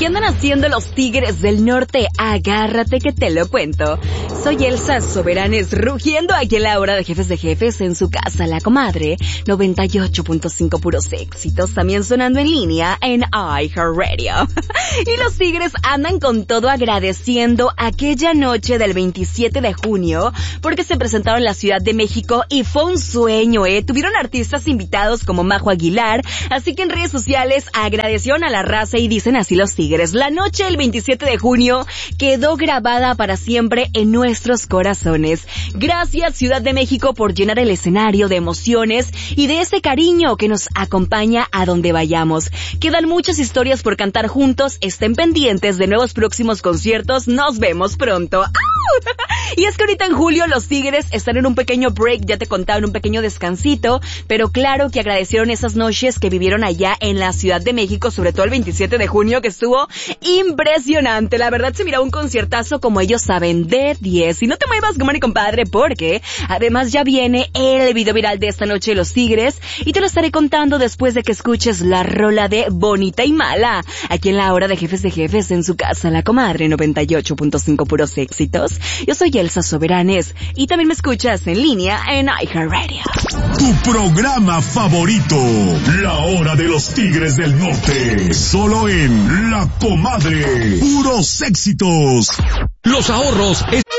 ¿Qué andan haciendo los Tigres del Norte? Agárrate que te lo cuento. Soy Elsa Soberanes, rugiendo aquí en la hora de Jefes en su casa, La Comadre, 98.5 puros éxitos, también sonando en línea en iHeartRadio. Y los Tigres andan con todo agradeciendo aquella noche del 27 de junio, porque se presentaron en la Ciudad de México y fue un sueño, Tuvieron artistas invitados como Majo Aguilar, así que en redes sociales agradecieron a la raza y dicen así los Tigres: la noche del 27 de junio quedó grabada para siempre en nuestros corazones. Gracias, Ciudad de México, por llenar el escenario de emociones y de ese cariño que nos acompaña a donde vayamos. Quedan muchas historias por cantar juntos. Estén pendientes de nuevos próximos conciertos. Nos vemos pronto. ¡Au! Y es que ahorita en julio los Tigres están en un pequeño break, ya te contaba, en un pequeño descansito, pero claro que agradecieron esas noches que vivieron allá en la Ciudad de México, sobre todo el 27 de junio, que estuvo impresionante. La verdad se miraba un conciertazo como ellos saben, de 10. Y no te muevas, comadre y compadre, porque además ya viene el video viral de esta noche de los Tigres y te lo estaré contando después de que escuches la rola de Bonita y Mala, aquí en la hora de Jefes en su casa, La Comadre, 98.5 puros éxitos. Yo soy Elsa Soberanes y también me escuchas en línea en iHeartRadio. Tu programa favorito, La Hora de los Tigres del Norte, solo en La Comadre, puros éxitos. Los ahorros